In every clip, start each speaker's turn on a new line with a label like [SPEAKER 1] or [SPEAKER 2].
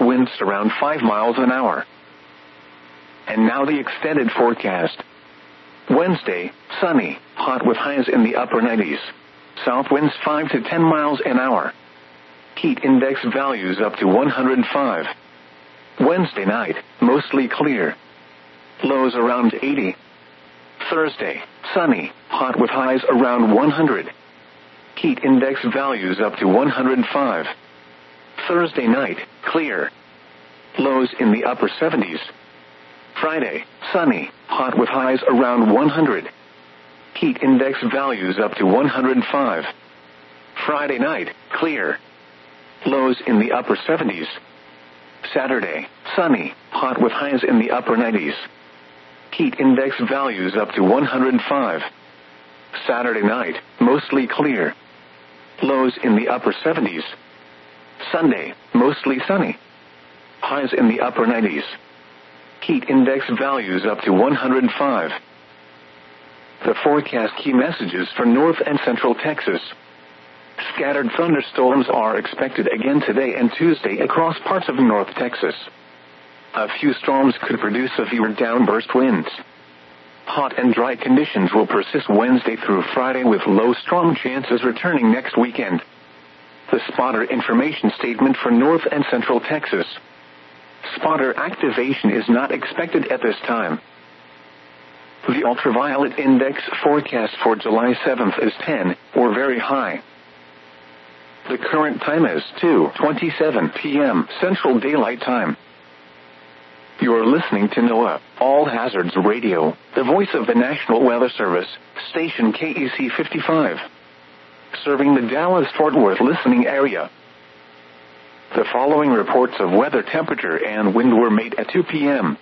[SPEAKER 1] winds around 5 miles an hour. And now the extended forecast. Wednesday, sunny, hot with highs in the upper 90s. South winds 5 to 10 miles an hour. Heat index values up to 105. Wednesday night, mostly clear. Lows around 80. Thursday, sunny, hot with highs around 100. Heat index values up to 105. Thursday night, clear. Lows in the upper 70s. Friday, sunny, hot with highs around 100. Heat index values up to 105. Friday night, clear. Lows in the upper 70s. Saturday, sunny, hot with highs in the upper 90s. Heat index values up to 105. Saturday night, mostly clear. Lows in the upper 70s. Sunday, mostly sunny. Highs in the upper 90s. Heat index values up to 105. The forecast key messages for North and Central Texas. Scattered thunderstorms are expected again today and Tuesday across parts of North Texas. A few storms could produce severe downburst winds. Hot and dry conditions will persist Wednesday through Friday with low storm chances returning next weekend. The spotter information statement for North and Central Texas. Spotter activation is not expected at this time. The ultraviolet index forecast for July 7th is 10, or very high. The current time is 2:27 p.m. Central Daylight Time. You're listening to NOAA, All Hazards Radio, the voice of the National Weather Service, station KEC 55. Serving the Dallas-Fort Worth listening area. The following reports of weather temperature and wind were made at 2 p.m.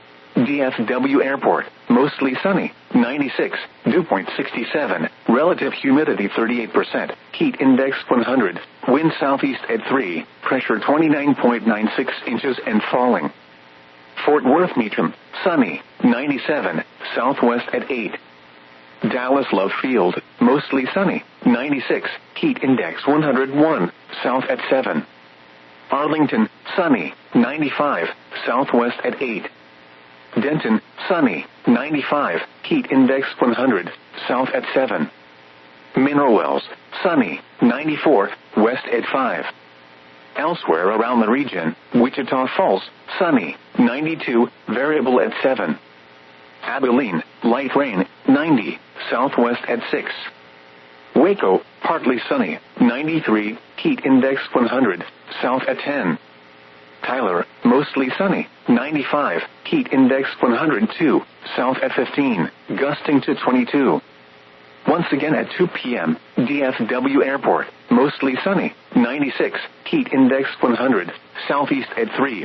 [SPEAKER 1] DFW Airport, mostly sunny, 96, dew point 67, relative humidity 38%, heat index 100, wind southeast at 3, pressure 29.96 inches and falling. Fort Worth Meacham, sunny, 97, southwest at 8. Dallas Love Field, mostly sunny, 96, heat index 101, south at 7. Arlington, sunny, 95, southwest at 8. Denton, sunny, 95, heat index 100, south at 7. Mineral Wells, sunny, 94, west at 5. Elsewhere around the region, Wichita Falls, sunny, 92, variable at 7. Abilene, light rain, 90, southwest at 6. Waco, partly sunny, 93, heat index 100, south at 10. Tyler, mostly sunny, 95, heat index 102, south at 15, gusting to 22. Once again at 2 p.m., DFW Airport, mostly sunny, 96, heat index 100, southeast at 3.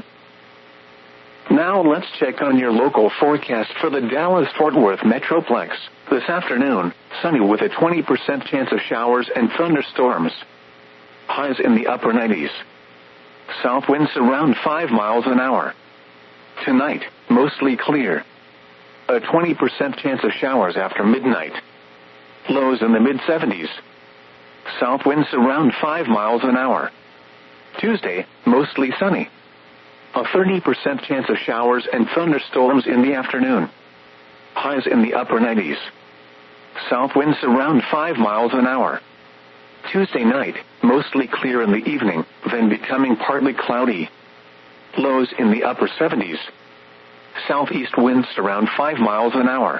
[SPEAKER 1] Now let's check on your local forecast for the Dallas-Fort Worth Metroplex. This afternoon, sunny with a 20% chance of showers and thunderstorms. Highs in the upper 90s. South winds around 5 miles an hour. Tonight, mostly clear. A 20% chance of showers after midnight. Lows in the mid-70s. South winds around 5 miles an hour. Tuesday, mostly sunny. A 30% chance of showers and thunderstorms in the afternoon. Highs in the upper 90s. South winds around 5 miles an hour. Tuesday night, mostly clear in the evening, then becoming partly cloudy. Lows in the upper 70s. Southeast winds around 5 miles an hour.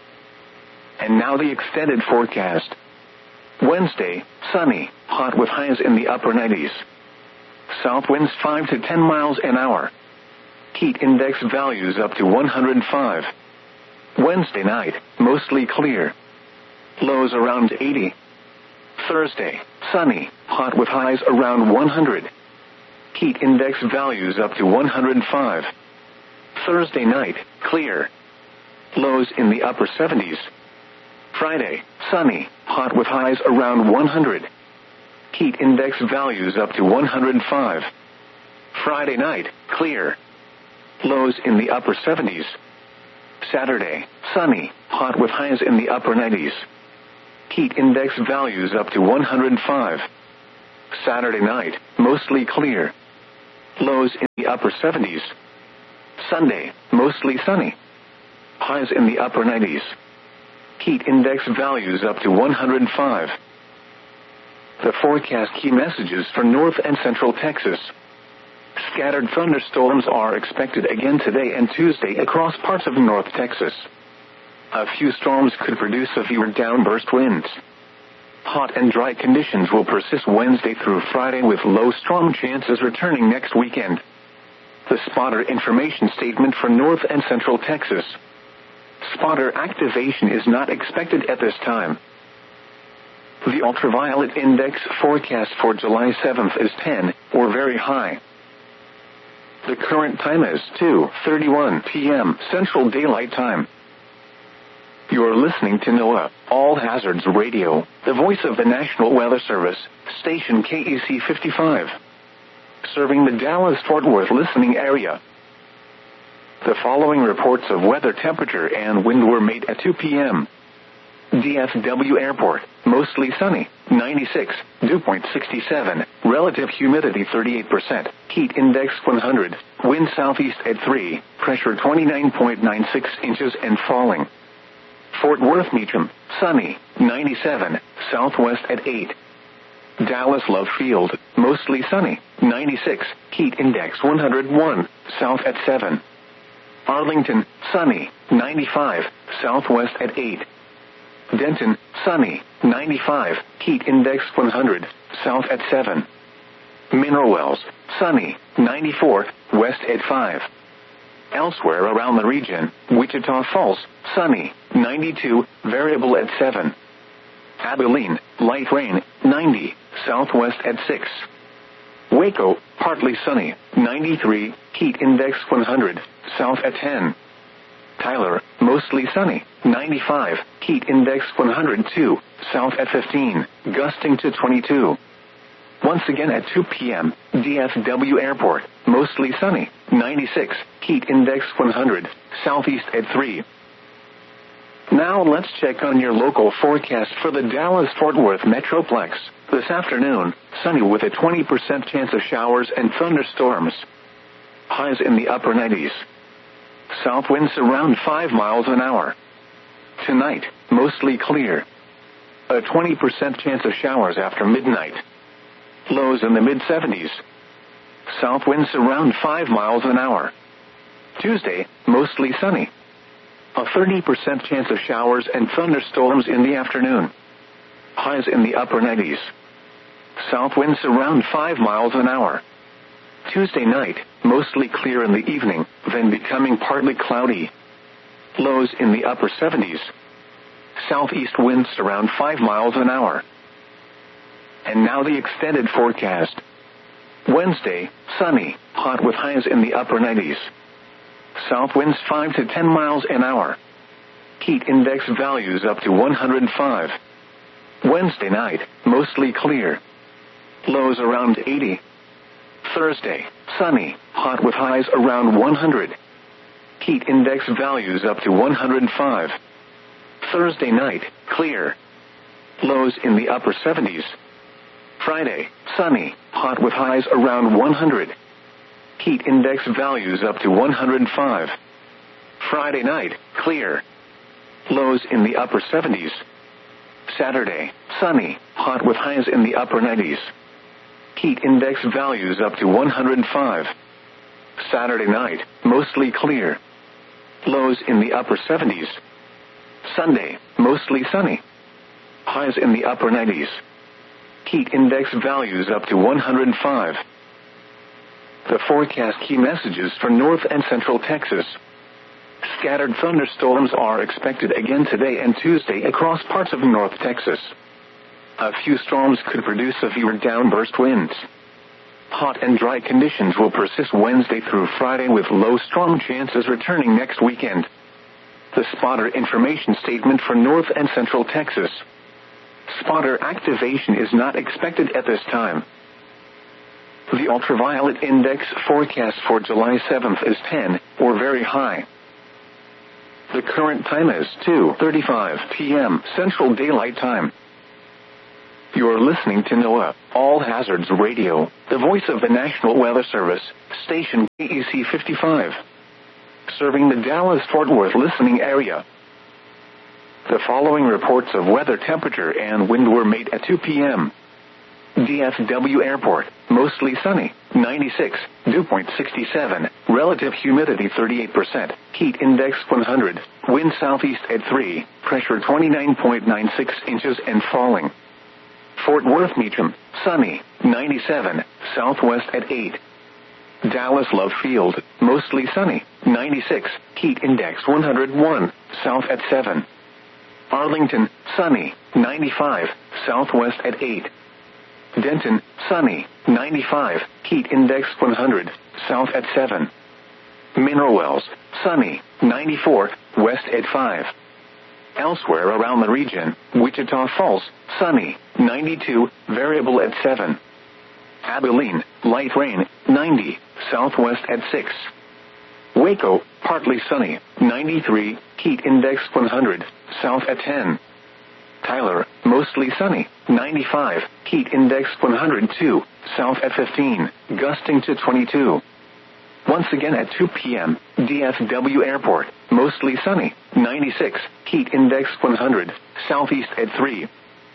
[SPEAKER 1] And now the extended forecast. Wednesday, sunny, hot with highs in the upper 90s. South winds 5 to 10 miles an hour. Heat index values up to 105. Wednesday night, mostly clear. Lows around 80. Thursday, sunny, hot with highs around 100. Heat index values up to 105. Thursday night, clear. Lows in the upper 70s. Friday, sunny, hot with highs around 100. Heat index values up to 105. Friday night, clear. Lows in the upper 70s. Saturday, sunny, hot with highs in the upper 90s. Heat index values up to 105. Saturday night, mostly clear. Lows in the upper 70s. Sunday, mostly sunny. Highs in the upper 90s. Heat index values up to 105. The forecast key messages for North and Central Texas. Scattered thunderstorms are expected again today and Tuesday across parts of North Texas. A few storms could produce severe downburst winds. Hot and dry conditions will persist Wednesday through Friday with low storm chances returning next weekend. The spotter information statement for North and Central Texas. Spotter activation is not expected at this time. The ultraviolet index forecast for July 7th is 10, or very high. The current time is 2:31 p.m. Central Daylight Time. You're listening to NOAA, All Hazards Radio, the voice of the National Weather Service, station KEC 55. Serving the Dallas-Fort Worth listening area. The following reports of weather temperature and wind were made at 2 p.m. DFW Airport, mostly sunny, 96, dew point 67, relative humidity 38%, heat index 100, wind southeast at 3, pressure 29.96 inches and falling. Fort Worth Meacham, sunny, 97, southwest at 8. Dallas Love Field, mostly sunny, 96, heat index 101, south at 7. Arlington, sunny, 95, southwest at 8. Denton, sunny, 95, heat index 100, south at 7. Mineral Wells, sunny, 94, west at 5. Elsewhere around the region, Wichita Falls, sunny, 92, variable at 7. Abilene, light rain, 90, southwest at 6. Waco, partly sunny, 93, heat index 100, south at 10. Tyler, mostly sunny, 95, heat index 102, south at 15, gusting to 22. Once again at 2 p.m., DFW Airport, mostly sunny, 96, heat index 100, southeast at 3. Now let's check on your local forecast for the Dallas-Fort Worth Metroplex. This afternoon, sunny with a 20% chance of showers and thunderstorms. Highs in the upper 90s. South winds around 5 miles an hour. Tonight, mostly clear. A 20% chance of showers after midnight. Lows in the mid-70s. South winds around 5 miles an hour. Tuesday, mostly sunny. A 30% chance of showers and thunderstorms in the afternoon. Highs in the upper 90s. South winds around 5 miles an hour. Tuesday night, mostly clear in the evening, then becoming partly cloudy. Lows in the upper 70s. Southeast winds around 5 miles an hour. And now the extended forecast. Wednesday, sunny, hot with highs in the upper 90s. South winds 5 to 10 miles an hour. Heat index values up to 105. Wednesday night, mostly clear. Lows around 80. Thursday, sunny, hot with highs around 100. Heat index values up to 105. Thursday night, clear. Lows in the upper 70s. Friday, sunny, hot with highs around 100. Heat index values up to 105. Friday night, clear. Lows in the upper 70s. Saturday, sunny, hot with highs in the upper 90s. Heat index values up to 105. Saturday night, mostly clear. Lows in the upper 70s. Sunday, mostly sunny. Highs in the upper 90s. Heat index values up to 105. The forecast key messages for North and Central Texas. Scattered thunderstorms are expected again today and Tuesday across parts of North Texas. A few storms could produce severe downburst winds. Hot and dry conditions will persist Wednesday through Friday with low storm chances returning next weekend. The spotter information statement for North and Central Texas. Spotter activation is not expected at this time. The ultraviolet index forecast for July 7th is 10, or very high. The current time is 2:35 p.m. Central Daylight Time. You're listening to NOAA, All Hazards Radio, the voice of the National Weather Service, station KEC 55. Serving the Dallas-Fort Worth listening area. The following reports of weather temperature and wind were made at 2 p.m. DFW Airport, mostly sunny, 96, dew point 67, relative humidity 38%, heat index 100, wind southeast at 3, pressure 29.96 inches and falling. Fort Worth Meacham, sunny, 97, southwest at 8. Dallas Love Field, mostly sunny, 96, heat index 101, south at 7. Arlington, sunny, 95, southwest at 8. Denton, sunny, 95, heat index 100, south at 7. Mineral Wells, sunny, 94, west at 5. Elsewhere around the region, Wichita Falls, sunny, 92, variable at 7. Abilene, light rain, 90, southwest at 6. Waco, partly sunny, 93, heat index 100, south at 10. Tyler, mostly sunny, 95, heat index 102, south at 15, gusting to 22. Once again at 2 p.m., DFW Airport, mostly sunny, 96, heat index 100, southeast at 3.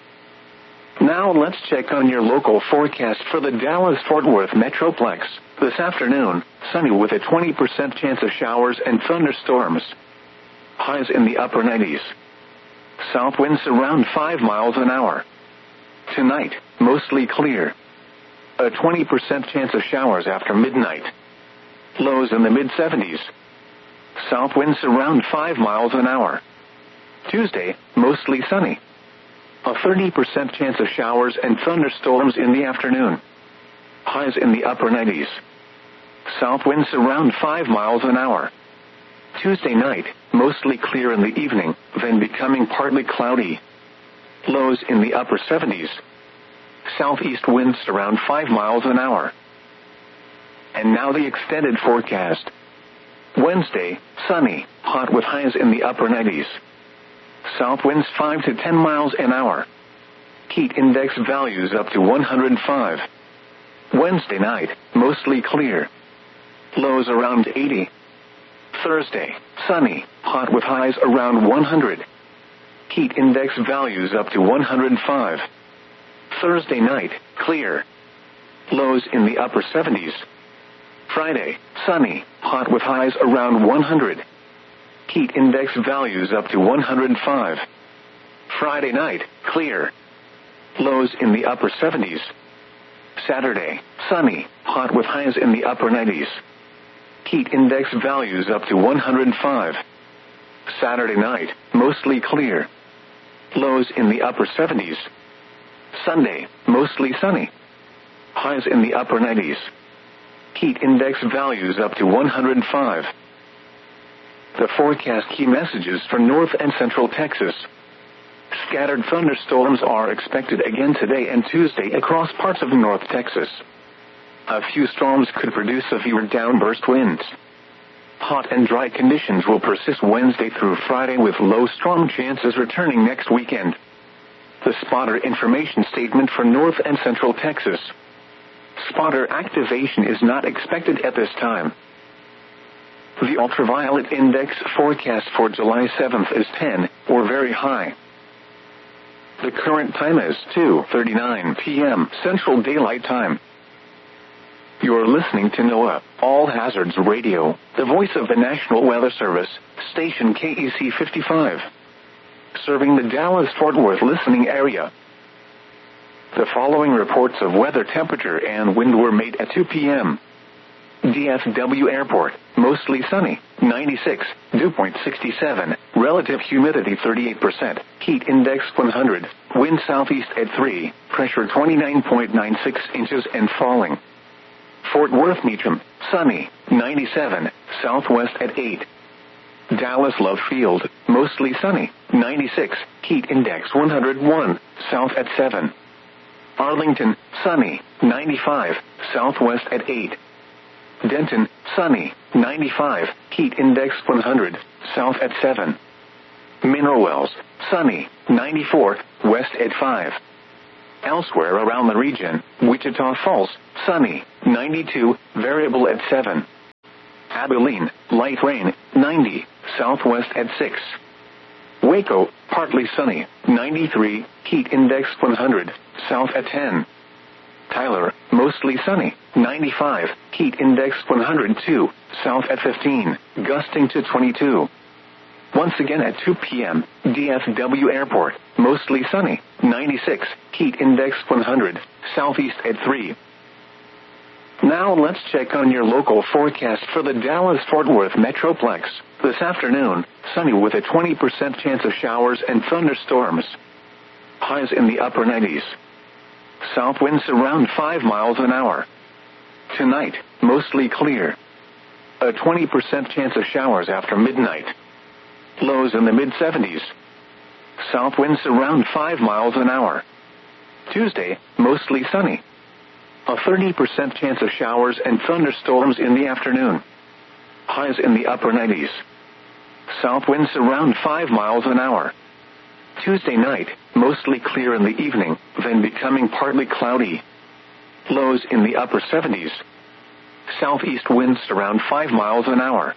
[SPEAKER 1] Now let's check on your local forecast for the Dallas-Fort Worth Metroplex. This afternoon, sunny with a 20% chance of showers and thunderstorms. Highs in the upper 90s. South winds around 5 miles an hour. Tonight, mostly clear. A 20% chance of showers after midnight. Lows in the mid-70s. South winds around 5 miles an hour. Tuesday, mostly sunny. A 30% chance of showers and thunderstorms in the afternoon. Highs in the upper 90s. South winds around 5 miles an hour. Tuesday night, mostly clear in the evening, then becoming partly cloudy. Lows in the upper 70s. Southeast winds around 5 miles an hour. And now the extended forecast. Wednesday, sunny, hot with highs in the upper 90s. South winds 5 to 10 miles an hour. Heat index values up to 105. Wednesday night, mostly clear. Lows around 80. Thursday, sunny, hot with highs around 100. Heat index values up to 105. Thursday night, clear. Lows in the upper 70s. Friday, sunny, hot with highs around 100. Heat index values up to 105. Friday night, clear. Lows in the upper 70s. Saturday, sunny, hot with highs in the upper 90s. Heat index values up to 105. Saturday night, mostly clear. Lows in the upper 70s. Sunday, mostly sunny. Highs in the upper 90s. Heat index values up to 105. The forecast key messages for North and Central Texas. Scattered thunderstorms are expected again today and Tuesday across parts of North Texas. A few storms could produce severe downburst winds. Hot and dry conditions will persist Wednesday through Friday with low storm chances returning next weekend. The spotter information statement for North and Central Texas. Spotter activation is not expected at this time. The ultraviolet index forecast for July 7th is 10, or very high. The current time is 2:39 p.m. Central Daylight Time. You're listening to NOAA, All Hazards Radio, the voice of the National Weather Service, station KEC 55. Serving the Dallas-Fort Worth listening area. The following reports of weather temperature and wind were made at 2 p.m. DFW Airport, mostly sunny, 96, dew point 67, relative humidity 38%, heat index 100, wind southeast at 3, pressure 29.96 inches and falling. Fort Worth Meacham, sunny, 97, southwest at 8. Dallas Love Field, mostly sunny, 96, heat index 101, south at 7. Arlington, sunny, 95, southwest at 8. Denton, sunny, 95, heat index 100, south at 7. Mineral Wells, sunny, 94, west at 5. Elsewhere around the region, Wichita Falls, sunny, 92, variable at 7. Abilene, light rain, 90, southwest at 6. Waco, partly sunny, 93, heat index 100, south at 10. Tyler, mostly sunny, 95, heat index 102, south at 15, gusting to 22. Once again at 2 p.m., DFW Airport, mostly sunny, 96, heat index 100, southeast at 3. Now let's check on your local forecast for the Dallas-Fort Worth Metroplex. This afternoon, sunny with a 20% chance of showers and thunderstorms. Highs in the upper 90s. South winds around 5 miles an hour. Tonight, mostly clear. A 20% chance of showers after midnight. Lows in the mid-70s. South winds around 5 miles an hour. Tuesday, mostly sunny. A 30% chance of showers and thunderstorms in the afternoon. Highs in the upper 90s. South winds around 5 miles an hour. Tuesday night, mostly clear in the evening, then becoming partly cloudy. Lows in the upper 70s. Southeast winds around 5 miles an hour.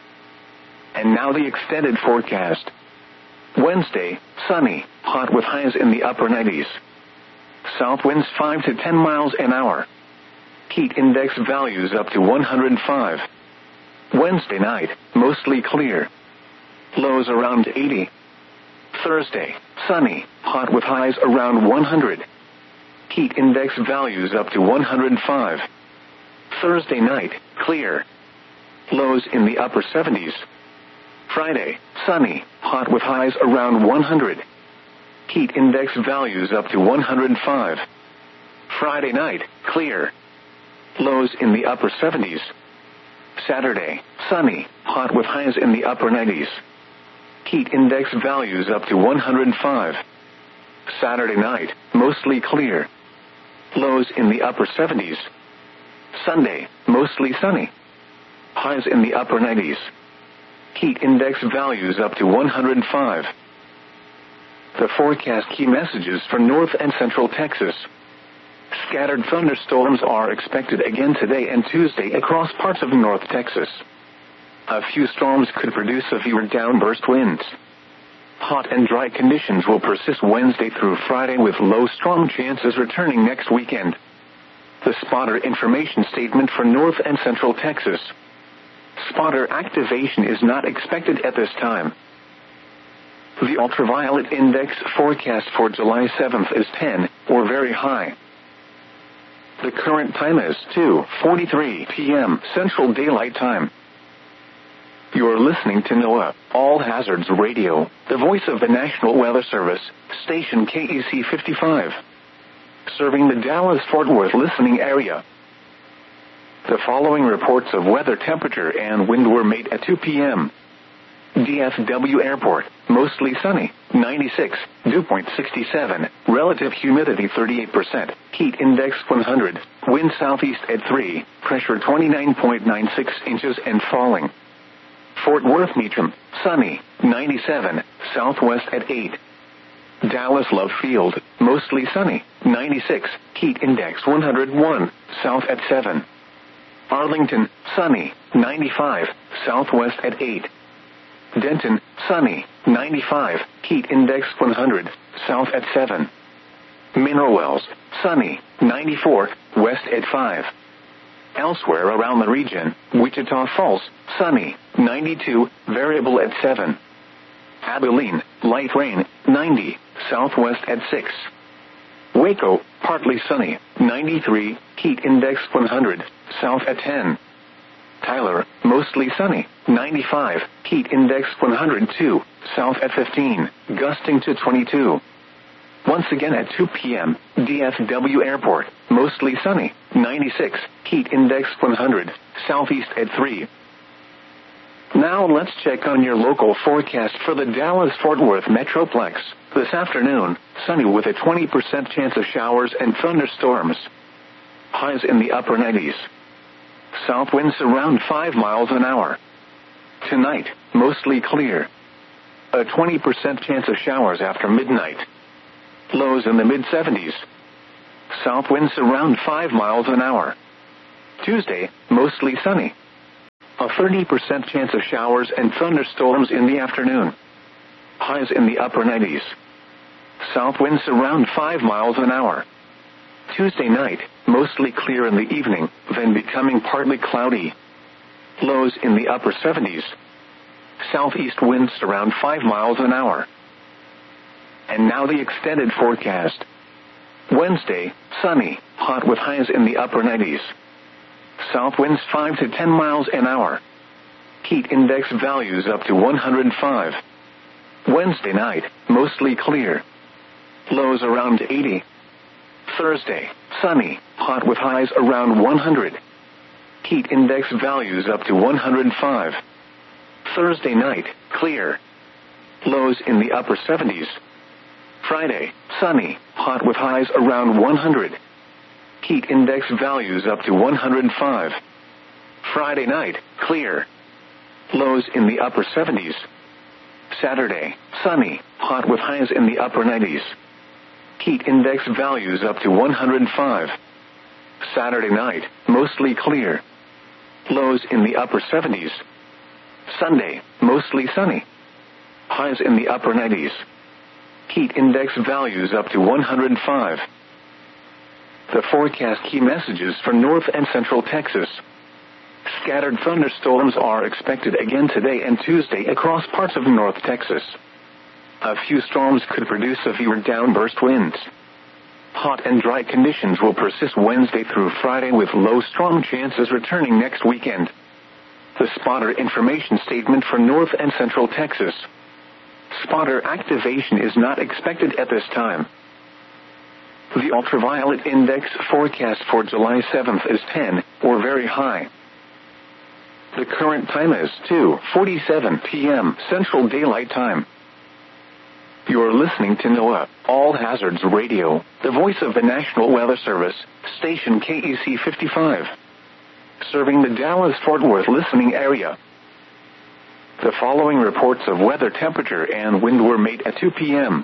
[SPEAKER 1] And now the extended forecast. Wednesday, sunny, hot with highs in the upper 90s. South winds 5 to 10 miles an hour. Heat index values up to 105. Wednesday night, mostly clear. Lows around 80. Thursday, sunny, hot with highs around 100. Heat index values up to 105. Thursday night, clear. Lows in the upper 70s. Friday, sunny, hot with highs around 100. Heat index values up to 105. Friday night, clear. Lows in the upper 70s. Saturday, sunny, hot with highs in the upper 90s. Heat index values up to 105. Saturday night, mostly clear. Lows in the upper 70s. Sunday, mostly sunny. Highs in the upper 90s. Heat index values up to 105. The forecast key messages for North and Central Texas. Scattered thunderstorms are expected again today and Tuesday across parts of North Texas. A few storms could produce severe downburst winds. Hot and dry conditions will persist Wednesday through Friday with low storm chances returning next weekend. The spotter information statement for North and Central Texas. Spotter activation is not expected at this time. The ultraviolet index forecast for July 7th is 10, or very high. The current time is 2:43 p.m. Central Daylight Time. You are listening to NOAA, All Hazards Radio, the voice of the National Weather Service, station KEC 55. Serving the Dallas-Fort Worth listening area. The following reports of weather temperature and wind were made at 2 p.m. DFW Airport, mostly sunny, 96, dew point 67, relative humidity 38%, heat index 100, wind southeast at 3, pressure 29.96 inches and falling. Fort Worth Meacham, sunny, 97, southwest at 8. Dallas Love Field, mostly sunny, 96, heat index 101, south at 7. Arlington, sunny, 95, southwest at 8. Denton, sunny, 95, heat index 100, south at 7. Mineral Wells, sunny, 94, west at 5. Elsewhere around the region, Wichita Falls, sunny, 92, variable at 7. Abilene, light rain, 90, southwest at 6. Waco, partly sunny, 93, heat index 100, south at 10. Tyler, mostly sunny, 95, heat index 102, south at 15, gusting to 22. Once again at 2 p.m., DFW Airport, mostly sunny, 96, heat index 100, southeast at 3. Now let's check on your local forecast for the Dallas-Fort Worth Metroplex. This afternoon, sunny with a 20% chance of showers and thunderstorms. Highs in the upper 90s. South winds around 5 miles an hour. Tonight, mostly clear. A 20% chance of showers after midnight. Lows in the mid-70s. South winds around 5 miles an hour. Tuesday, mostly sunny. A 30% chance of showers and thunderstorms in the afternoon. Highs in the upper 90s. South winds around 5 miles an hour. Tuesday night, mostly clear in the evening, then becoming partly cloudy. Lows in the upper 70s. Southeast winds around 5 miles an hour. And now the extended forecast. Wednesday, sunny, hot with highs in the upper 90s. South winds 5 to 10 miles an hour. Heat index values up to 105. Wednesday night, mostly clear. Lows around 80. Thursday, sunny, hot with highs around 100. Heat index values up to 105. Thursday night, clear. Lows in the upper 70s. Friday, sunny, hot with highs around 100. Heat index values up to 105. Friday night, clear. Lows in the upper 70s. Saturday, sunny, hot with highs in the upper 90s. Heat index values up to 105. Saturday night, mostly clear. Lows in the upper 70s. Sunday, mostly sunny. Highs in the upper 90s. Heat index values up to 105. The forecast key messages for North and Central Texas. Scattered thunderstorms are expected again today and Tuesday across parts of North Texas. A few storms could produce severe downburst winds. Hot and dry conditions will persist Wednesday through Friday with low storm chances returning next weekend. The spotter information statement for North and Central Texas. Spotter activation is not expected at this time. The ultraviolet index forecast for July 7th is 10, or very high. The current time is 2:47 p.m. Central Daylight Time. You're listening to NOAA, All Hazards Radio, the voice of the National Weather Service, station KEC 55. Serving the Dallas-Fort Worth listening area. The following reports of weather temperature and wind were made at 2 p.m.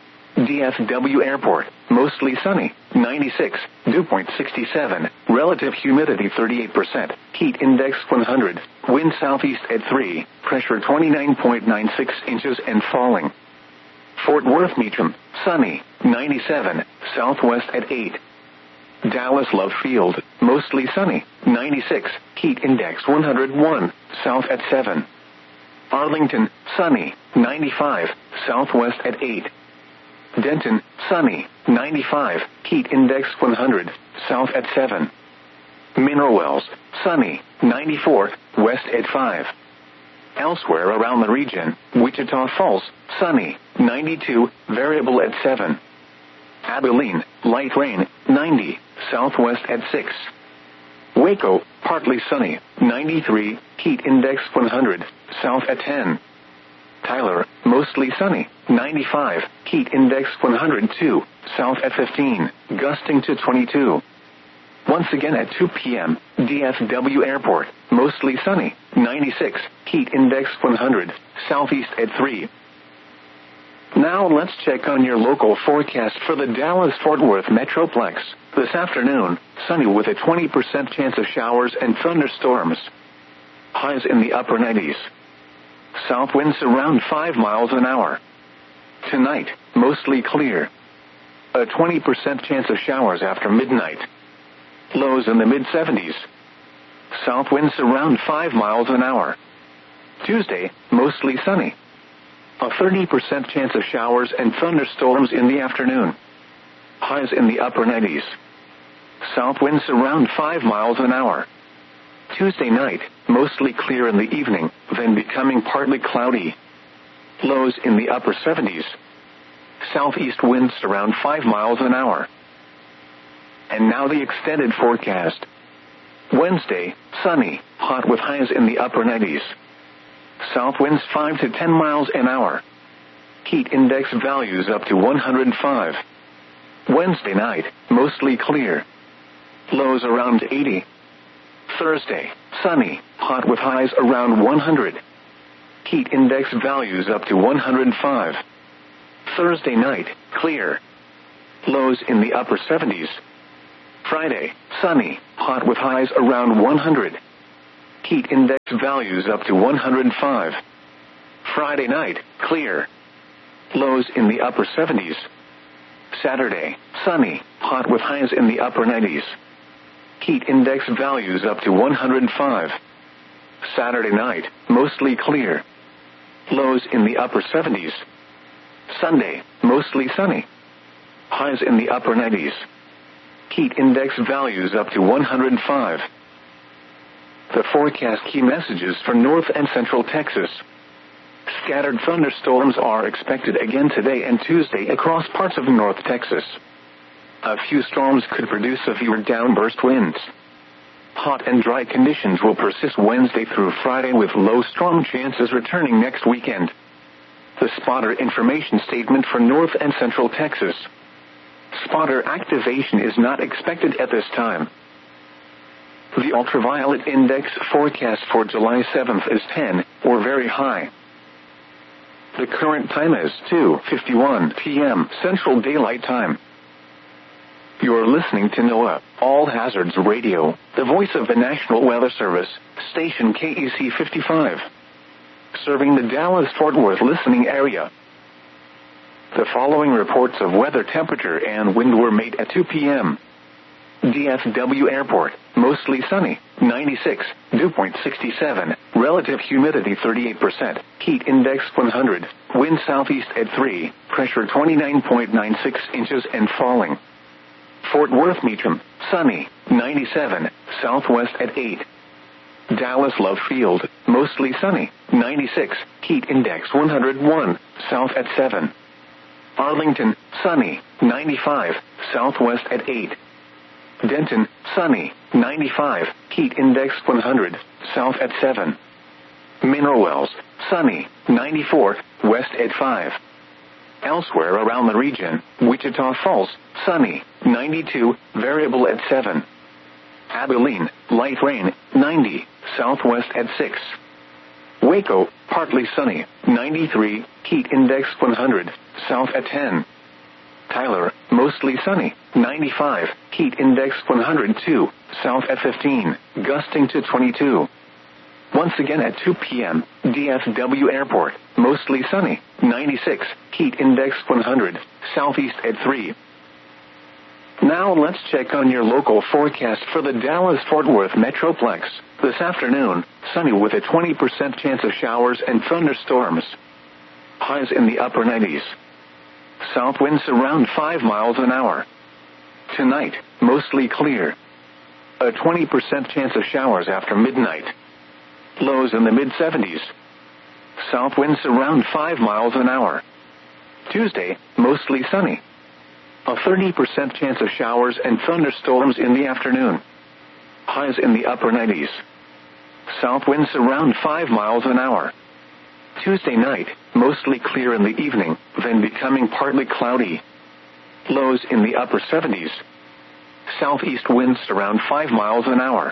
[SPEAKER 1] DFW Airport, mostly sunny, 96, dew point 67, relative humidity 38%, heat index 100, wind southeast at 3, pressure 29.96 inches and falling. Fort Worth Meacham, sunny, 97, southwest at 8. Dallas Love Field, mostly sunny, 96, heat index 101, south at 7. Arlington, sunny, 95, southwest at 8. Denton, sunny, 95, heat index 100, south at 7. Mineral Wells, sunny, 94, west at 5. Elsewhere around the region, Wichita Falls, sunny, 92, variable at 7. Abilene, light rain, 90, southwest at 6. Waco, partly sunny, 93, heat index 100, south at 10. Tyler, mostly sunny, 95, heat index 102, south at 15, gusting to 22. Once again at 2 p.m., DFW Airport, mostly sunny, 96, heat index 100, southeast at 3. Now let's check on your local forecast for the Dallas-Fort Worth Metroplex. This afternoon, sunny with a 20% chance of showers and thunderstorms. Highs in the upper 90s. South winds around 5 miles an hour. Tonight, mostly clear. A 20% chance of showers after midnight. Lows in the mid-70s. South winds around 5 miles an hour. Tuesday, mostly sunny. A 30% chance of showers and thunderstorms in the afternoon. Highs in the upper 90s. South winds around 5 miles an hour. Tuesday night, mostly clear in the evening, then becoming partly cloudy. Lows in the upper 70s. Southeast winds around 5 miles an hour. And now the extended forecast. Wednesday, sunny, hot with highs in the upper 90s. South winds 5 to 10 miles an hour. Heat index values up to 105. Wednesday night, mostly clear. Lows around 80. Thursday, sunny, hot with highs around 100. Heat index values up to 105. Thursday night, clear. Lows in the upper 70s. Friday, sunny, hot with highs around 100. Heat index values up to 105. Friday night, clear. Lows in the upper 70s. Saturday, sunny, hot with highs in the upper 90s. Heat index values up to 105. Saturday night, mostly clear. Lows in the upper 70s. Sunday, mostly sunny. Highs in the upper 90s. Heat index values up to 105. The forecast key messages for North and Central Texas. Scattered thunderstorms are expected again today and Tuesday across parts of North Texas. A few storms could produce severe downburst winds. Hot and dry conditions will persist Wednesday through Friday with low storm chances returning next weekend. The spotter information statement for North and Central Texas. Spotter activation is not expected at this time. The ultraviolet index forecast for July 7th is 10, or very high. The current time is 2:51 p.m. Central Daylight Time. You're listening to NOAA, All Hazards Radio, the voice of the National Weather Service, station KEC 55. Serving the Dallas-Fort Worth listening area. The following reports of weather temperature and wind were made at 2 p.m. DFW Airport, mostly sunny, 96, dew point 67, relative humidity 38%, heat index 100, wind southeast at 3, pressure 29.96 inches and falling. Fort Worth Meacham, sunny, 97, southwest at 8. Dallas Love Field, mostly sunny, 96, heat index 101, south at 7. Arlington, sunny, 95, southwest at 8. Denton, sunny, 95, heat index 100, south at 7. Mineral Wells, sunny, 94, west at 5. Elsewhere around the region, Wichita Falls, sunny, 92, variable at 7. Abilene, light rain, 90, southwest at 6. Waco, partly sunny, 93, heat index 100, south at 10. Tyler, mostly sunny, 95, heat index 102, south at 15, gusting to 22. Once again at 2 p.m., DFW Airport, mostly sunny, 96, heat index 100, southeast at 3. Now let's check on your local forecast for the Dallas-Fort Worth Metroplex. This afternoon, sunny with a 20% chance of showers and thunderstorms. Highs in the upper 90s. South winds around 5 miles an hour. Tonight, mostly clear. A 20% chance of showers after midnight. Lows in the mid-70s. South winds around 5 miles an hour. Tuesday, mostly sunny. A 30% chance of showers and thunderstorms in the afternoon. Highs in the upper 90s. South winds around 5 miles an hour. Tuesday night, mostly clear in the evening, then becoming partly cloudy. Lows in the upper 70s. Southeast winds around 5 miles an hour.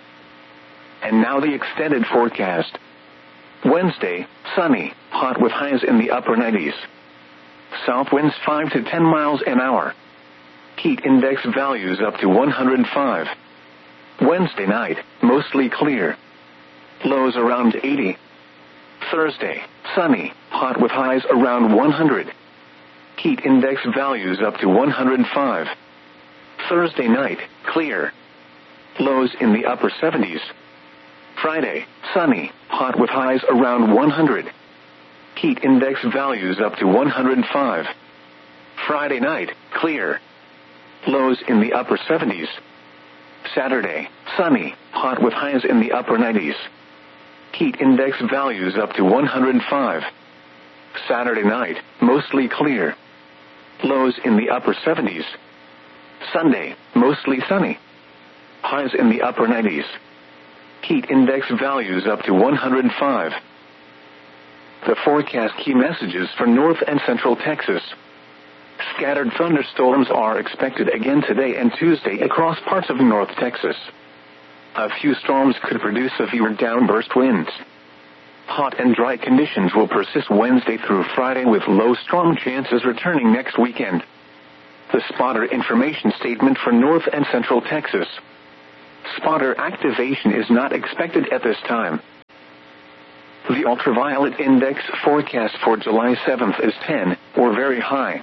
[SPEAKER 1] And now the extended forecast. Wednesday, sunny, hot with highs in the upper 90s. South winds 5 to 10 miles an hour. Heat index values up to 105. Wednesday night, mostly clear. Lows around 80. Thursday, sunny, hot with highs around 100. Heat index values up to 105. Thursday night, clear. Lows in the upper 70s. Friday, sunny, hot with highs around 100. Heat index values up to 105. Friday night, clear. Lows in the upper 70s. Saturday, sunny, hot with highs in the upper 90s. Heat index values up to 105. Saturday night, mostly clear. Lows in the upper 70s. Sunday, mostly sunny. Highs in the upper 90s. Heat index values up to 105. The forecast key messages for North and Central Texas. Scattered thunderstorms are expected again today and Tuesday across parts of North Texas. A few storms could produce severe downburst winds. Hot and dry conditions will persist Wednesday through Friday with low storm chances returning next weekend. The spotter information statement for North and Central Texas. Spotter activation is not expected at this time. The ultraviolet index forecast for July 7th is 10, or very high.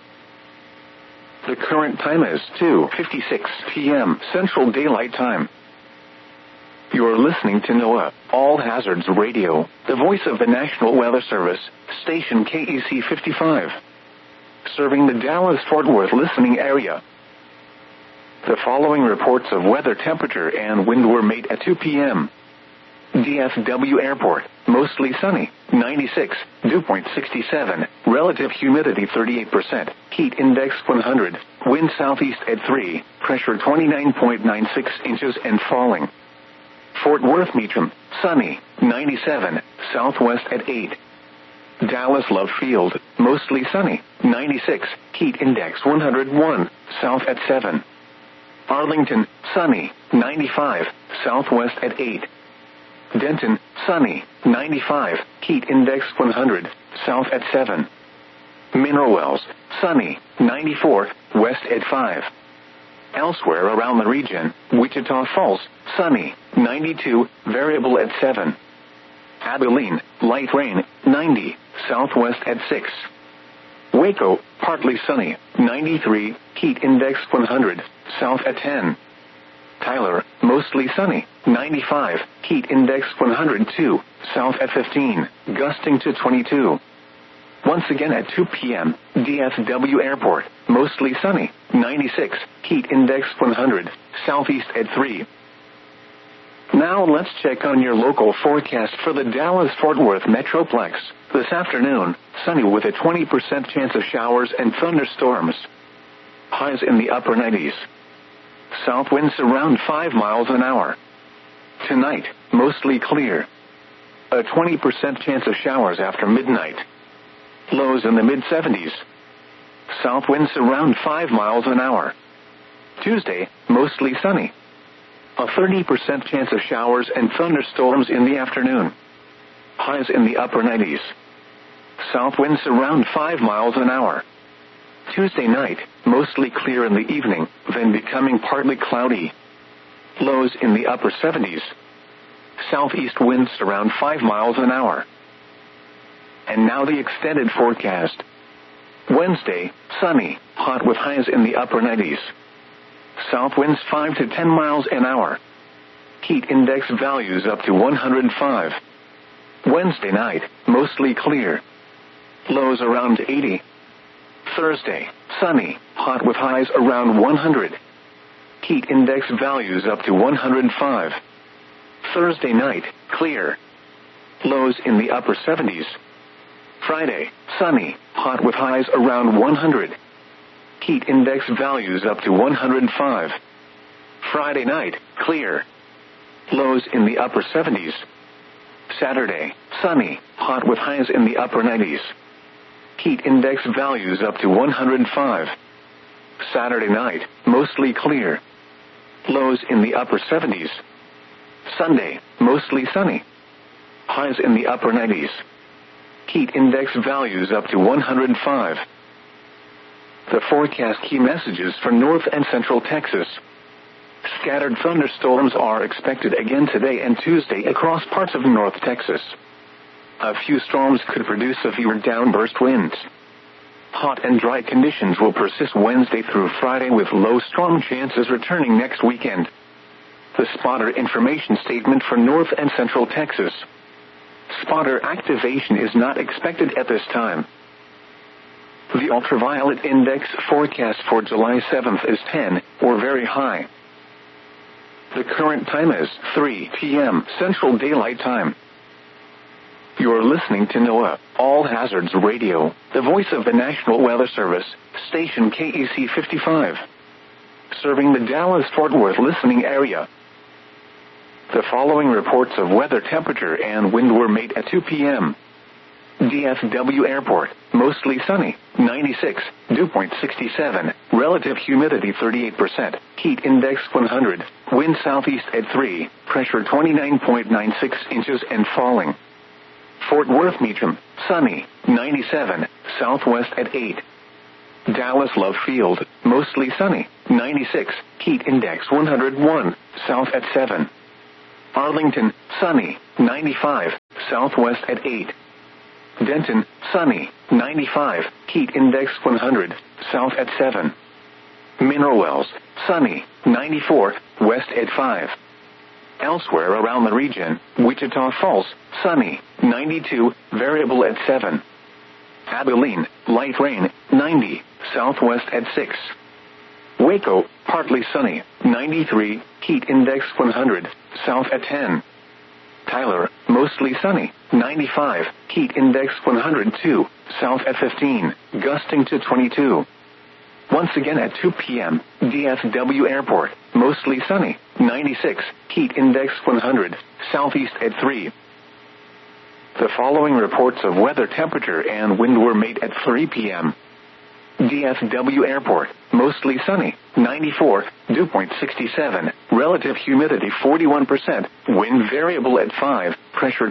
[SPEAKER 1] The current time is 2:56 p.m. Central Daylight Time. You're listening to NOAA All Hazards Radio, the voice of the National Weather Service, station KEC 55. Serving the Dallas-Fort Worth listening area. The following reports of weather temperature and wind were made at 2 p.m. DFW Airport, mostly sunny, 96, dew point 67, relative humidity 38%, heat index 100, wind southeast at 3, pressure 29.96 inches and falling. Fort Worth Meacham, sunny, 97, southwest at 8. Dallas Love Field, mostly sunny, 96, heat index 101, south at 7. Arlington, sunny, 95, southwest at 8. Denton, sunny, 95, heat index 100, south at 7. Mineral Wells, sunny, 94, west at 5. Elsewhere around the region, Wichita Falls, sunny, 92, variable at 7. Abilene, light rain, 90, southwest at 6. Waco, partly sunny, 93, heat index 100, south at 10. Tyler, mostly sunny, 95, heat index 102, south at 15, gusting to 22. Once again at 2 p.m., DFW Airport, mostly sunny, 96, heat index 100, southeast at 3. Now let's check on your local forecast for the Dallas-Fort Worth Metroplex. This afternoon, sunny with a 20% chance of showers and thunderstorms. Highs in the upper 90s. South winds around 5 miles an hour. Tonight, mostly clear. A 20% chance of showers after midnight. Lows in the mid-70s. South winds around 5 miles an hour. Tuesday, mostly sunny. A 30% chance of showers and thunderstorms in the afternoon. Highs in the upper 90s. South winds around 5 miles an hour. Tuesday night, mostly clear in the evening, then becoming partly cloudy. Lows in the upper 70s. Southeast winds around 5 miles an hour. And now the extended forecast. Wednesday, sunny, hot with highs in the upper 90s. South winds 5 to 10 miles an hour. Heat index values up to 105. Wednesday night, mostly clear. Lows around 80. Thursday, sunny, hot with highs around 100. Heat index values up to 105. Thursday night, clear. Lows in the upper 70s. Friday, sunny, hot with highs around 100. Heat index values up to 105. Friday night, clear. Lows in the upper 70s. Saturday, sunny, hot with highs in the upper 90s. Heat index values up to 105. Saturday night, mostly clear. Lows in the upper 70s. Sunday, mostly sunny. Highs in the upper 90s. Heat index values up to 105. The forecast key messages for North and Central Texas. Scattered thunderstorms are expected again today and Tuesday across parts of North Texas. A few storms could produce severe downburst winds. Hot and dry conditions will persist Wednesday through Friday with low storm chances returning next weekend. The spotter information statement for North and Central Texas. Spotter activation is not expected at this time. The ultraviolet index forecast for July 7th is 10, or very high. The current time is 3 p.m. Central Daylight Time. You're listening to NOAA All Hazards Radio, the voice of the National Weather Service, station KEC 55. Serving the Dallas-Fort Worth listening area. The following reports of weather temperature and wind were made at 2 p.m. DFW Airport, mostly sunny, 96, dew point 67, relative humidity 38%, heat index 100, wind southeast at 3, pressure 29.96 inches and falling. Fort Worth Meacham, sunny, 97, southwest at 8. Dallas Love Field, mostly sunny, 96, heat index 101, south at 7. Arlington, sunny, 95, southwest at 8. Denton, sunny, 95, heat index 100, south at 7. Mineral Wells, sunny, 94, west at 5. Elsewhere around the region, Wichita Falls, sunny, 92, variable at 7. Abilene, light rain, 90, southwest at 6. Waco, partly sunny, 93, heat index 100, south at 10. Tyler, mostly sunny, 95, heat index 102, south at 15, gusting to 22. Once again at 2 p.m., DFW Airport, mostly sunny, 96, heat index 100, southeast at 3. The following reports of weather temperature and wind were made at 3 p.m. DFW Airport, mostly sunny, 94, dew point 67, relative humidity 41%, wind variable at 5, pressure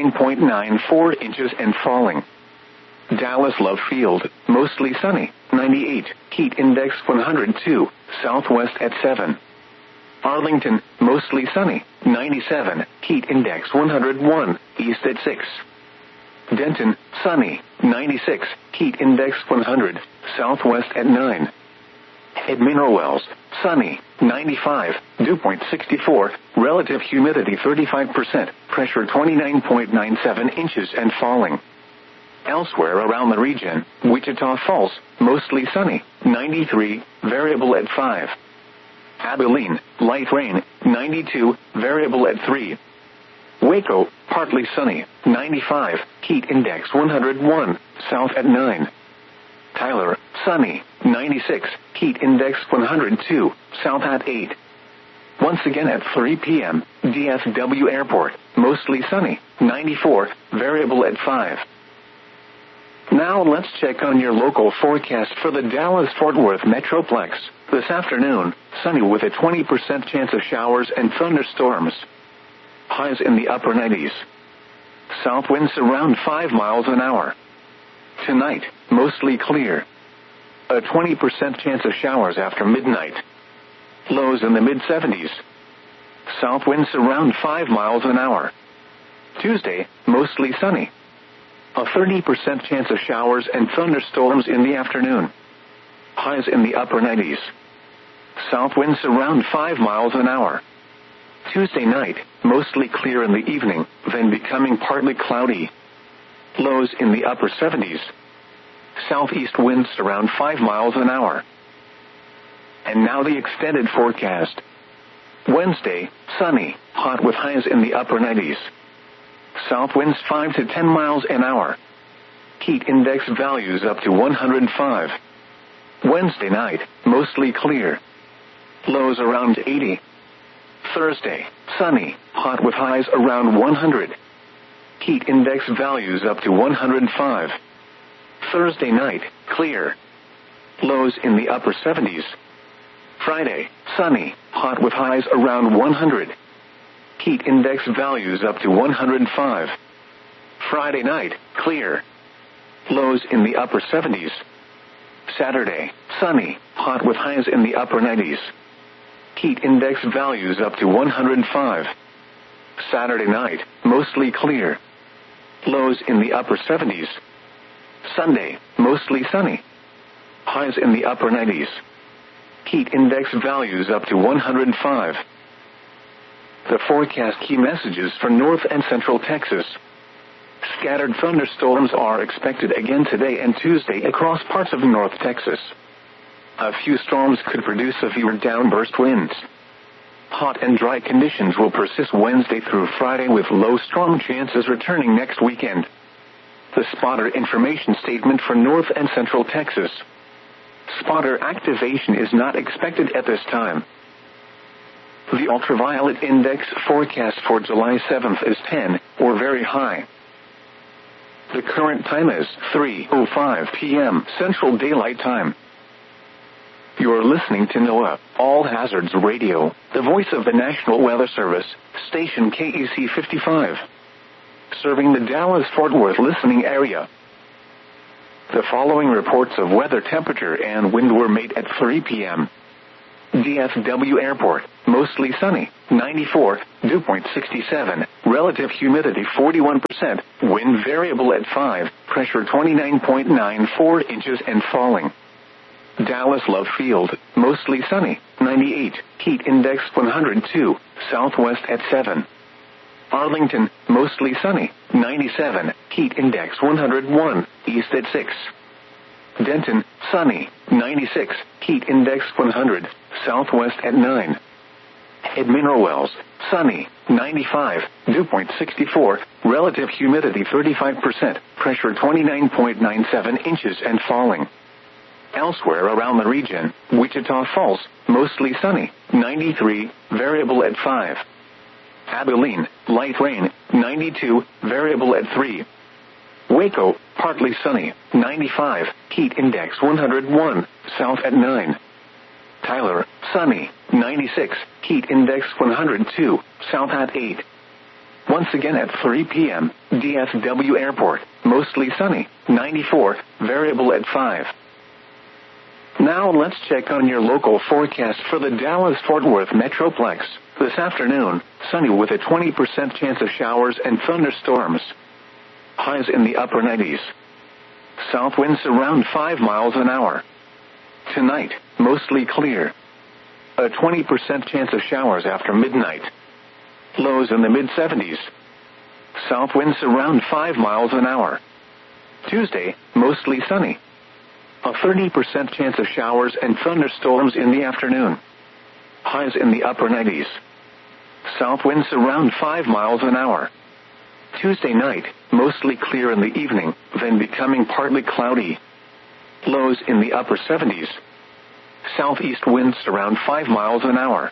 [SPEAKER 1] 29.94 inches and falling. Dallas Love Field, mostly sunny, 98, heat index 102, southwest at 7. Arlington, mostly sunny, 97, heat index 101, east at 6. Denton, sunny, 96, heat index 100, southwest at 9. At Mineral Wells, sunny, 95, dew point 64, relative humidity 35%, pressure 29.97 inches and falling. Elsewhere around the region, Wichita Falls, mostly sunny, 93, variable at 5. Abilene, light rain, 92, variable at 3. Waco, partly sunny, 95, heat index 101, south at 9. Tyler, sunny, 96, heat index 102, south at 8. Once again at 3 p.m., DFW Airport, mostly sunny, 94, variable at 5. Now let's check on your local forecast for the Dallas-Fort Worth Metroplex. This afternoon, sunny with a 20% chance of showers and thunderstorms. Highs in the upper 90s. South winds around 5 miles an hour. Tonight, mostly clear. A 20% chance of showers after midnight. Lows in the mid-70s. South winds around 5 miles an hour. Tuesday, mostly sunny. A 30% chance of showers and thunderstorms in the afternoon. Highs in the upper 90s. South winds around 5 miles an hour. Tuesday night, mostly clear in the evening, then becoming partly cloudy. Lows in the upper 70s. Southeast winds around 5 miles an hour. And now the extended forecast. Wednesday, sunny, hot with highs in the upper 90s. South winds 5 to 10 miles an hour. Heat index values up to 105. Wednesday night, mostly clear. Lows around 80. Thursday, sunny, hot with highs around 100. Heat index values up to 105. Thursday night, clear. Lows in the upper 70s. Friday, sunny, hot with highs around 100. Heat index values up to 105. Friday night, clear. Lows in the upper 70s. Saturday, sunny, hot with highs in the upper 90s. Heat index values up to 105. Saturday night, mostly clear. Lows in the upper 70s. Sunday, mostly sunny. Highs in the upper 90s. Heat index values up to 105. The forecast key messages for North and Central Texas. Scattered thunderstorms are expected again today and Tuesday across parts of North Texas. A few storms could produce severe downburst winds. Hot and dry conditions will persist Wednesday through Friday with low storm chances returning next weekend. The spotter information statement for North and Central Texas. Spotter activation is not expected at this time. The ultraviolet index forecast for July 7th is 10, or very high. The current time is 3:05 p.m. Central Daylight Time. You're listening to NOAA, All Hazards Radio, the voice of the National Weather Service, station KEC 55. Serving the Dallas-Fort Worth listening area. The following reports of weather, temperature, and wind were made at 3 p.m. DFW Airport, mostly sunny, 94, dew point 67, relative humidity 41%, wind variable at 5, pressure 29.94 inches and falling. Dallas Love Field, mostly sunny, 98, heat index 102, southwest at 7. Arlington, mostly sunny, 97, heat index 101, east at 6. Denton, sunny, 96, heat index 100, southwest at 9. Mineral Wells, sunny, 95, dew point 64, relative humidity 35%, pressure 29.97 inches and falling. Elsewhere around the region, Wichita Falls, mostly sunny, 93, variable at 5. Abilene, light rain, 92, variable at 3. Waco, partly sunny, 95, heat index 101, south at 9. Tyler, sunny, 96, heat index 102, south at 8. Once again at 3 p.m., DFW Airport, mostly sunny, 94, variable at 5. Now let's check on your local forecast for the Dallas-Fort Worth Metroplex. This afternoon, sunny with a 20% chance of showers and thunderstorms. Highs in the upper 90s. South winds around 5 miles an hour. Tonight, mostly clear. A 20% chance of showers after midnight. Lows in the mid-70s. South winds around 5 miles an hour. Tuesday, mostly sunny. A 30% chance of showers and thunderstorms in the afternoon. Highs in the upper 90s. South winds around 5 miles an hour. Tuesday night, mostly clear in the evening, then becoming partly cloudy. Lows in the upper 70s. Southeast winds around 5 miles an hour.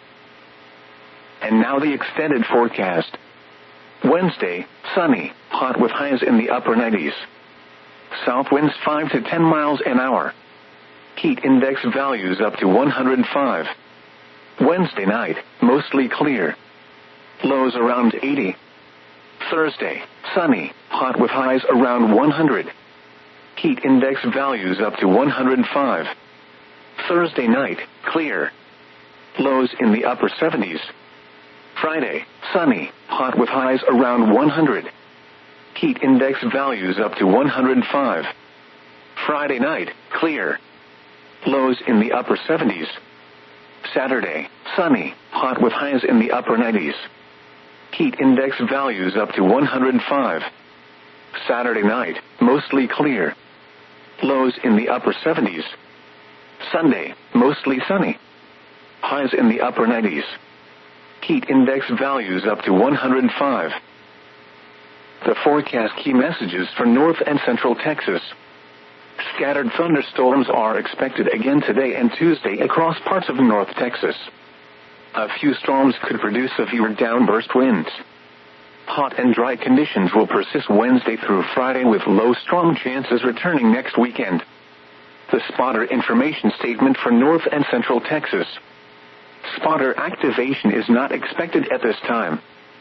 [SPEAKER 1] And now the extended forecast. Wednesday, sunny, hot with highs in the upper 90s. South winds 5 to 10 miles an hour. Heat index values up to 105. Wednesday night, mostly clear. Lows around 80. Thursday, sunny, hot with highs around 100. Heat index values up to 105. Thursday night, clear. Lows in the upper 70s. Friday, sunny, hot with highs around 100. Heat index values up to 105. Friday night, clear. Lows in the upper 70s. Saturday, sunny, hot with highs in the upper 90s. Heat index values up to 105. Saturday night, mostly clear. Lows in the upper 70s. Sunday, mostly sunny. Highs in the upper 90s. Heat index values up to 105. The forecast key messages for North and Central Texas. Scattered thunderstorms are expected again today and Tuesday across parts of North Texas. A few storms could produce severe downburst winds. Hot and dry conditions will persist Wednesday through Friday with low storm chances returning next weekend. The spotter information statement for North and Central Texas. Spotter activation is not expected at this time.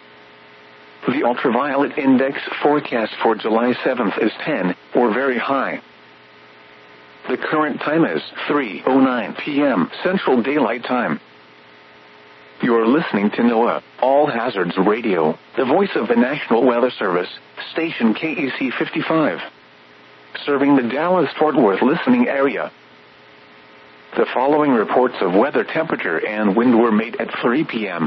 [SPEAKER 1] The ultraviolet index forecast for July 7th is 10, or very high. The current time is 3:09 p.m. Central Daylight Time. You're listening to NOAA, All Hazards Radio, the voice of the National Weather Service, station KEC 55. Serving the Dallas-Fort Worth listening area. The following reports of weather, temperature, and wind were made at 3 p.m.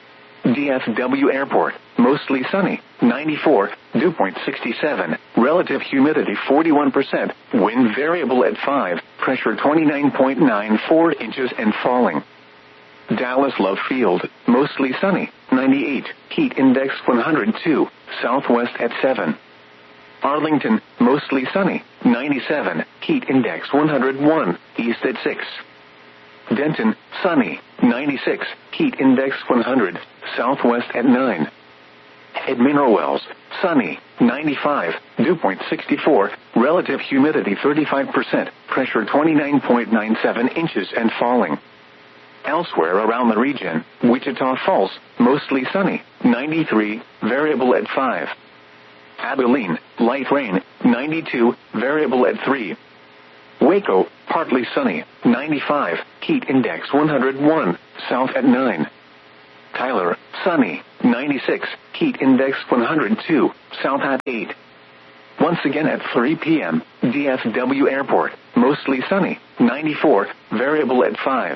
[SPEAKER 1] DFW Airport, mostly sunny, 94, dew point 67, relative humidity 41%, wind variable at 5, pressure 29.94 inches and falling. Dallas Love Field, mostly sunny, 98, heat index 102, southwest at 7. Arlington, mostly sunny, 97, heat index 101, east at 6. Denton, sunny, 96, heat index 100, southwest at 9. Mineral Wells, sunny, 95, dew point 64, relative humidity 35%, pressure 29.97 inches and falling. Elsewhere around the region, Wichita Falls, mostly sunny, 93, variable at 5. Abilene, light rain, 92, variable at 3. Waco, partly sunny, 95, heat index 101, south at 9. Tyler, sunny, 96, heat index 102, south at 8. Once again at 3 p.m., DFW Airport, mostly sunny, 94, variable at 5.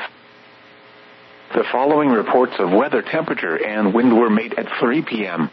[SPEAKER 1] The following reports of weather temperature and wind were made at 3 p.m.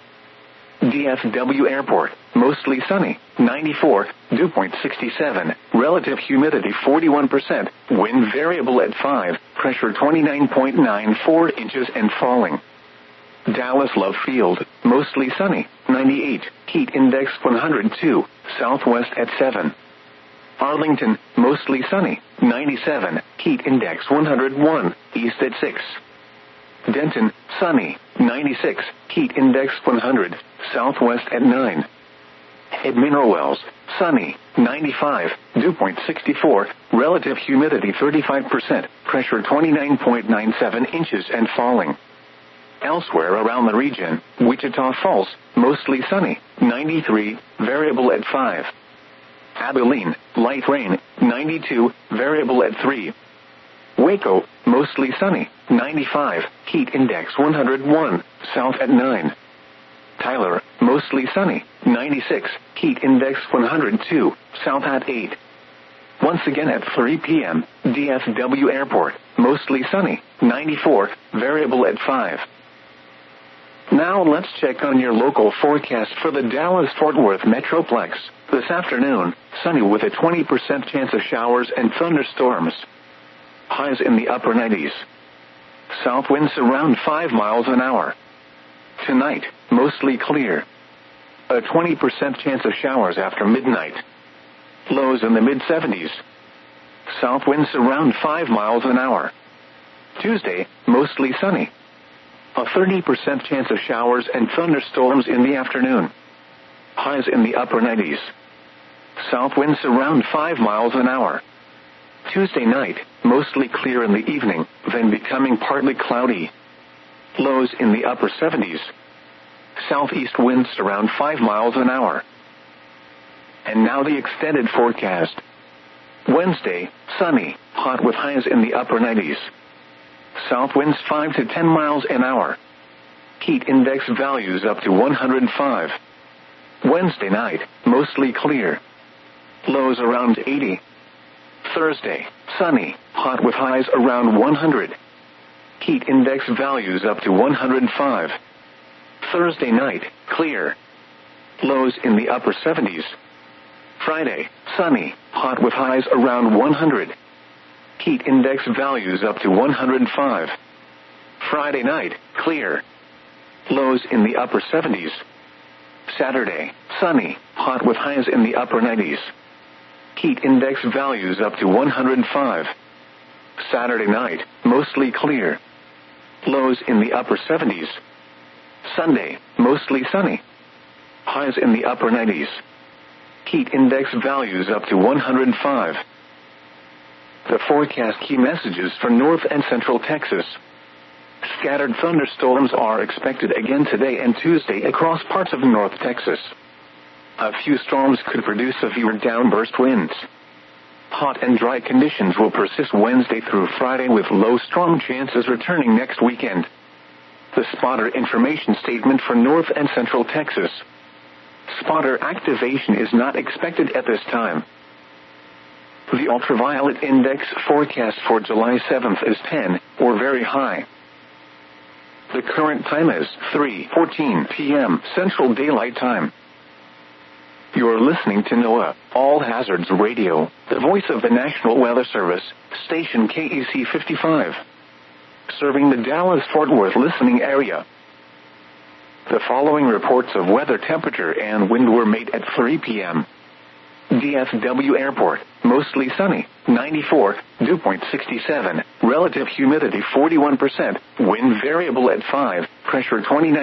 [SPEAKER 1] DFW Airport, mostly sunny, 94, dew point 67, relative humidity 41%, wind variable at 5, pressure 29.94 inches and falling. Dallas Love Field, mostly sunny, 98, heat index 102, southwest at 7. Arlington, mostly sunny, 97, heat index 101, east at 6. Denton, sunny, 96, heat index 100, southwest at 9. Edmineral Wells, sunny, 95, dew point 64, relative humidity 35%, pressure 29.97 inches and falling. Elsewhere around the region, Wichita Falls, mostly sunny, 93, variable at 5. Abilene, light rain, 92, variable at 3. Waco, mostly sunny, 95, heat index 101, south at 9. Tyler, mostly sunny, 96, heat index 102, south at 8. Once again at 3 p.m., DFW Airport, mostly sunny, 94, variable at 5. Now let's check on your local forecast for the Dallas-Fort Worth Metroplex. This afternoon, sunny with a 20% chance of showers and thunderstorms. Highs in the upper 90s. South winds around 5 miles an hour. Tonight, mostly clear. A 20% chance of showers after midnight. Lows in the mid-70s. South winds around 5 miles an hour. Tuesday, mostly sunny. A 30% chance of showers and thunderstorms in the afternoon. Highs in the upper 90s. South winds around 5 miles an hour. Tuesday night, mostly clear in the evening, then becoming partly cloudy. Lows in the upper 70s. Southeast winds around 5 miles an hour. And now the extended forecast. Wednesday, sunny, hot with highs in the upper 90s. South winds 5 to 10 miles an hour. Heat index values up to 105. Wednesday night, mostly clear. Lows around 80. Thursday, sunny, hot with highs around 100. Heat index values up to 105. Thursday night, clear. Lows in the upper 70s. Friday, sunny, hot with highs around 100. Heat index values up to 105. Friday night, clear. Lows in the upper 70s. Saturday, sunny, hot with highs in the upper 90s. Heat index values up to 105. Saturday night, mostly clear. Lows in the upper 70s. Sunday, mostly sunny. Highs in the upper 90s. Heat index values up to 105. The forecast key messages for North and Central Texas. Scattered thunderstorms are expected again today and Tuesday across parts of North Texas. A few storms could produce severe downburst winds. Hot and dry conditions will persist Wednesday through Friday with low storm chances returning next weekend. The spotter information statement for North and Central Texas. Spotter activation is not expected at this time. The ultraviolet index forecast for July 7th is 10, or very high. The current time is 3:14 p.m. Central Daylight Time. You're listening to NOAA, All Hazards Radio, the voice of the National Weather Service, station KEC 55. Serving the Dallas-Fort Worth listening area. The following reports of weather temperature and wind were made at 3 p.m. DFW Airport, mostly sunny, 94, dew point 67, relative humidity 41%, wind variable at 5, pressure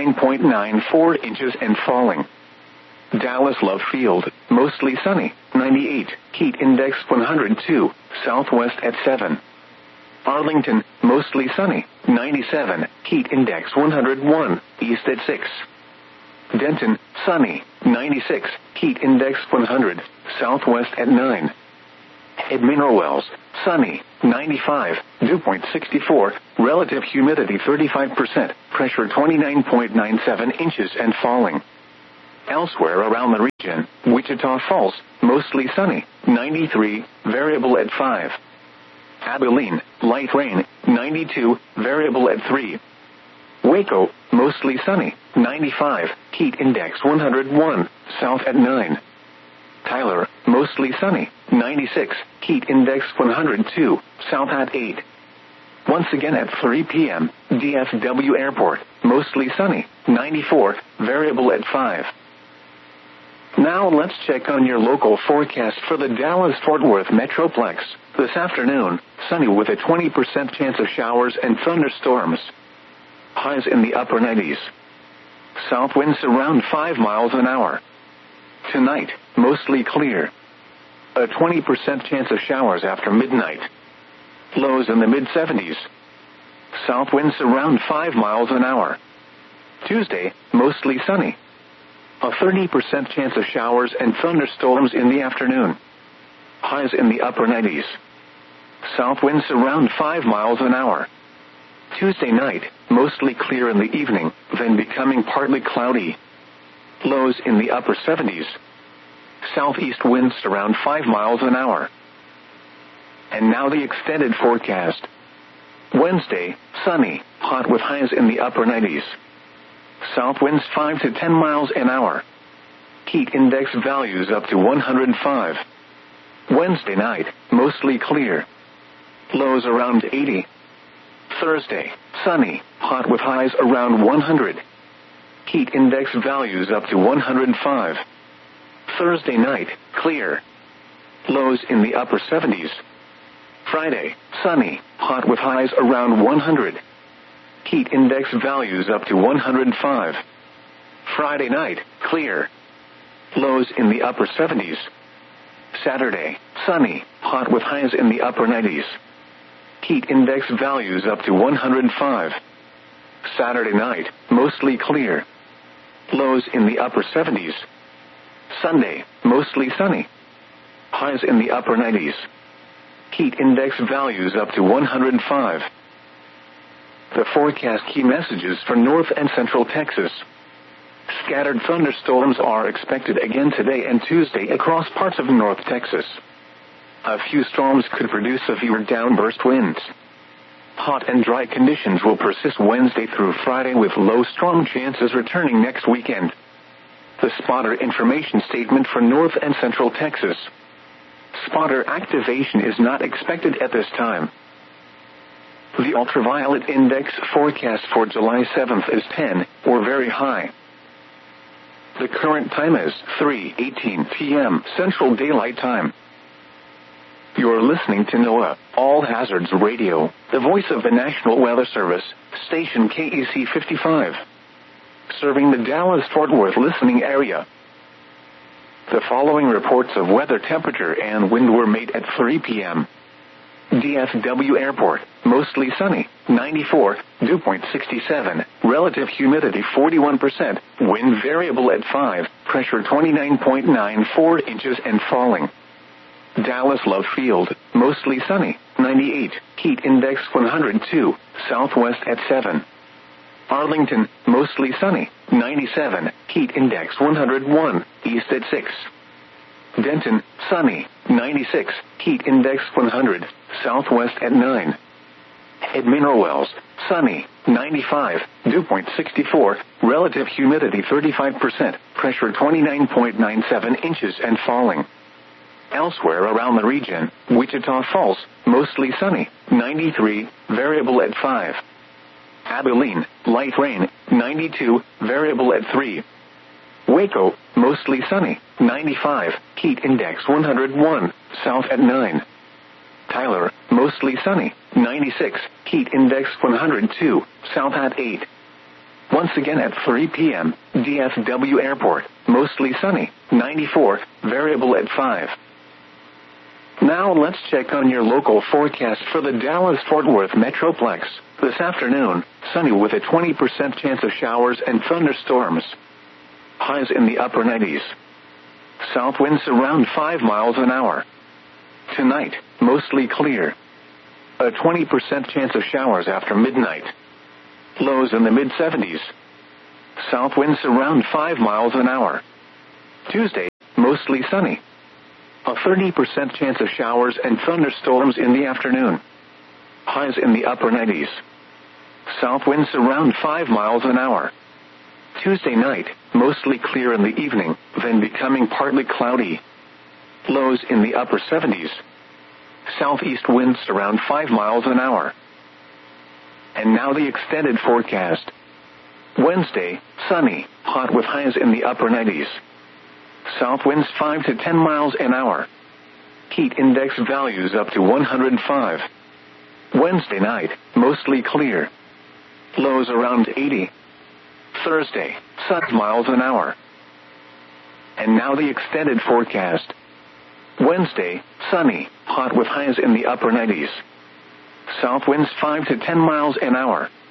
[SPEAKER 1] 29.94 inches and falling. Dallas Love Field, mostly sunny, 98, heat index 102, southwest at 7. Arlington, mostly sunny, 97, heat index 101, east at 6. Denton, sunny, 96, heat index 100, southwest at 9. At Mineral Wells, sunny, 95, dew point 64, relative humidity 35%, pressure 29.97 inches and falling. Elsewhere around the region, Wichita Falls, mostly sunny, 93, variable at 5. Abilene, light rain, 92, variable at 3. Waco, mostly sunny, 95, heat index 101, south at 9. Tyler, mostly sunny, 96, heat index 102, south at 8. Once again at 3 p.m., DFW Airport, mostly sunny, 94, variable at 5. Now let's check on your local forecast for the Dallas-Fort Worth Metroplex. This afternoon, sunny with a 20% chance of showers and thunderstorms. Highs in the upper 90s. South winds around 5 miles an hour. Tonight, mostly clear. A 20% chance of showers after midnight. Lows in the mid-70s. South winds around 5 miles an hour. Tuesday, mostly sunny. A 30% chance of showers and thunderstorms in the afternoon. Highs in the upper 90s. South winds around 5 miles an hour. Tuesday night, mostly clear in the evening, then becoming partly cloudy. Lows in the upper 70s. Southeast winds around 5 miles an hour. And now the extended forecast. Wednesday, sunny, hot with highs in the upper 90s. South winds 5 to 10 miles an hour. Heat index values up to 105. Wednesday night, mostly clear. Lows around 80. Thursday, sunny, hot with highs around 100. Heat index values up to 105. Thursday night, clear. Lows in the upper 70s. Friday, sunny, hot with highs around 100. Heat index values up to 105. Friday night, clear. Lows in the upper 70s. Saturday, sunny, hot with highs in the upper 90s. Heat index values up to 105. Saturday night, mostly clear. Lows in the upper 70s. Sunday, mostly sunny. Highs in the upper 90s. Heat index values up to 105. The forecast key messages for North and Central Texas. Scattered thunderstorms are expected again today and Tuesday across parts of North Texas. A few storms could produce severe downburst winds. Hot and dry conditions will persist Wednesday through Friday with low storm chances returning next weekend. The spotter information statement for North and Central Texas. Spotter activation is not expected at this time. The ultraviolet index forecast for July 7th is 10, or very high. The current time is 3:18 p.m. Central Daylight Time. You're listening to NOAA, All Hazards Radio, the voice of the National Weather Service, station KEC 55. Serving the Dallas-Fort Worth listening area. The following reports of weather temperature and wind were made at 3 p.m. DFW Airport, mostly sunny, 94, dew point 67, relative humidity 41%, wind variable at 5, pressure 29.94 inches and falling. Dallas Love Field, mostly sunny, 98, heat index 102, southwest at 7. Arlington, mostly sunny, 97, heat index 101, east at 6. Denton, sunny, 96, heat index 100, southwest at 9. At Mineral Wells, sunny, 95, dew point 64, relative humidity 35%, pressure 29.97 inches and falling. Elsewhere around the region, Wichita Falls, mostly sunny, 93, variable at 5. Abilene, light rain, 92, variable at 3. Waco, mostly sunny, 95, heat index 101, south at 9. Tyler, mostly sunny, 96, heat index 102, south at 8. Once again at 3 p.m., DFW Airport, mostly sunny, 94, variable at 5. Now let's check on your local forecast for the Dallas-Fort Worth Metroplex. This afternoon, sunny with a 20% chance of showers and thunderstorms. Highs in the upper 90s. South winds around 5 miles an hour. Tonight, mostly clear. A 20% chance of showers after midnight. Lows in the mid-70s. South winds around 5 miles an hour. Tuesday, mostly sunny. A 30% chance of showers and thunderstorms in the afternoon. Highs in the upper 90s. South winds around 5 miles an hour. Tuesday night, mostly clear in the evening, then becoming partly cloudy. Lows in the upper 70s. Southeast winds around 5 miles an hour. And now the extended forecast. Wednesday, sunny, hot with highs in the upper 90s. South winds 5 to 10 miles an hour. Heat index values up to 105. Wednesday night, mostly clear. Lows around 80. Thursday, sun miles an hour. And now the extended forecast. Wednesday, sunny, hot with highs in the upper 90s. South winds 5 to 10 miles an hour.